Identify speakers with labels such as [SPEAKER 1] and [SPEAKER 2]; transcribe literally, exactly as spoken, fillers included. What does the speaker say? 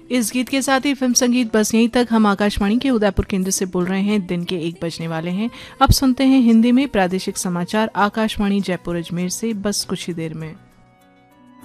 [SPEAKER 1] इस गीत के साथ ही फिल्म संगीत बस यहीं तक। हम आकाशवाणी के उदयपुर केंद्र से बोल रहे हैं, दिन के एक बजने वाले हैं। अब सुनते हैं हिंदी में प्रादेशिक समाचार आकाशवाणी जयपुर अजमेर से, बस कुछ ही देर में।